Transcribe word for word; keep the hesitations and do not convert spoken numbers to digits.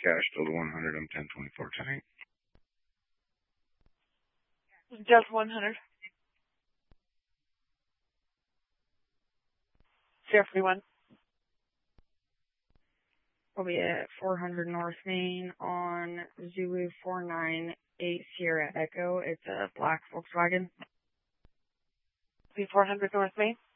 Cash Delta one hundred, I'm ten twenty-four ten. Delta one hundred. Sierra forty-one. We'll be at four hundred North Main on Zulu four nine eight Sierra Echo. It's a black Volkswagen. Be four hundred North Main.